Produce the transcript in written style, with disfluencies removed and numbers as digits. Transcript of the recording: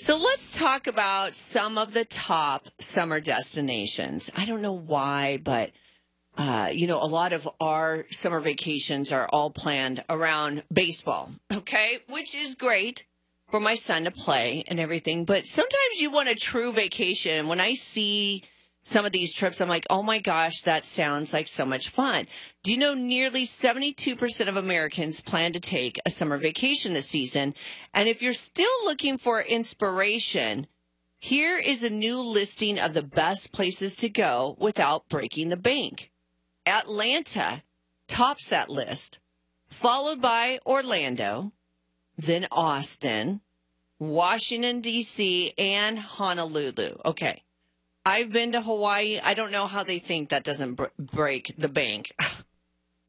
So let's talk about some of the top summer destinations. I don't know why, but a lot of our summer vacations are all planned around baseball, okay, which is great for my son to play and everything. But sometimes you want a true vacation. When I see some of these trips, I'm like, oh my gosh, that sounds like so much fun. Do you know nearly 72% of Americans plan to take a summer vacation this season? And if you're still looking for inspiration, here is a new listing of the best places to go without breaking the bank. Atlanta tops that list, followed by Orlando, then Austin, Washington, D.C., and Honolulu. Okay. I've been to Hawaii. I don't know how they think that doesn't break the bank.